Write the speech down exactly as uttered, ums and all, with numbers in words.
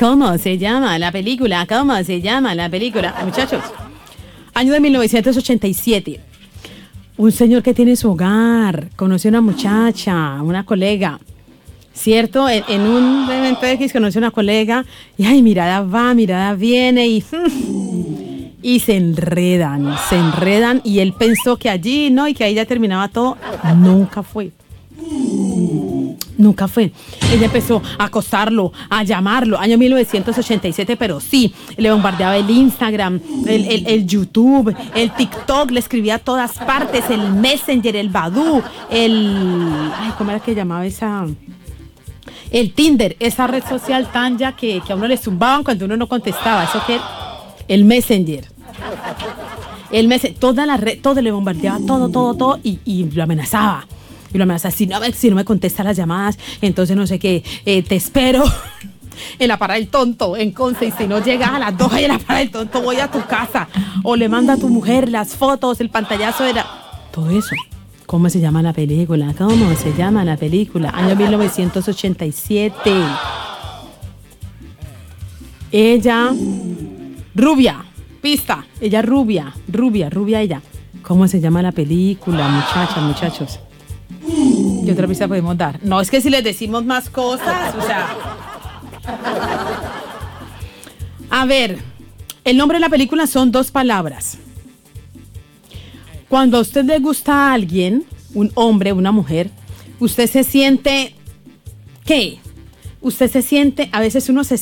¿Cómo se llama la película? ¿Cómo se llama la película? Muchachos, año de mil novecientos ochenta y siete. Un señor que tiene su hogar, conoce a una muchacha, una colega, ¿cierto? En, en un evento X conoce a una colega y, ay, mirada va, mirada viene y... Y se enredan, se enredan y él pensó que allí, ¿no? Y que ahí ya terminaba todo. Nunca fue. Nunca fue. Ella empezó a acosarlo, a llamarlo, año mil novecientos ochenta y siete, pero sí, le bombardeaba el Instagram, el, el, el YouTube, el TikTok, le escribía a todas partes, el Messenger, el Badoo, el... Ay, ¿cómo era que llamaba esa...? El Tinder, esa red social tan ya que, que a uno le zumbaban cuando uno no contestaba, eso que... El Messenger. El Messenger, toda la red, todo le bombardeaba, todo, todo, todo, y, y lo amenazaba. Y lo amenazaba, si no, si no me contesta las llamadas, entonces no sé qué, eh, te espero en la parada del tonto, en Conce, y si no llegas a las dos en la parada del tonto, voy a tu casa. O le manda a tu mujer las fotos, el pantallazo era... Todo eso. ¿Cómo se llama la película? ¿Cómo se llama la película? Año mil novecientos ochenta y siete. Ella... Rubia, pista, ella rubia, rubia, rubia ella. ¿Cómo se llama la película, muchachas, muchachos? ¿Qué otra pista podemos dar? No, es que si les decimos más cosas, o sea... A ver, el nombre de la película son dos palabras. Cuando a usted le gusta a alguien, un hombre, una mujer, usted se siente... ¿Qué? Usted se siente, a veces uno se